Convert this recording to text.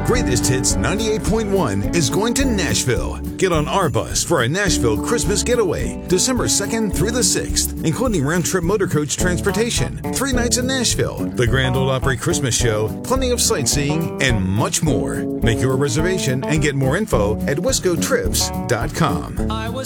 Greatest Hits 98.1 is going to Nashville. Get on our bus for a Nashville Christmas getaway, December 2nd through the 6th, including round-trip motor coach transportation, 3 nights in Nashville, the Grand Ole Opry Christmas show, plenty of sightseeing, and much more. Make your reservation and get more info at wescotrips.com.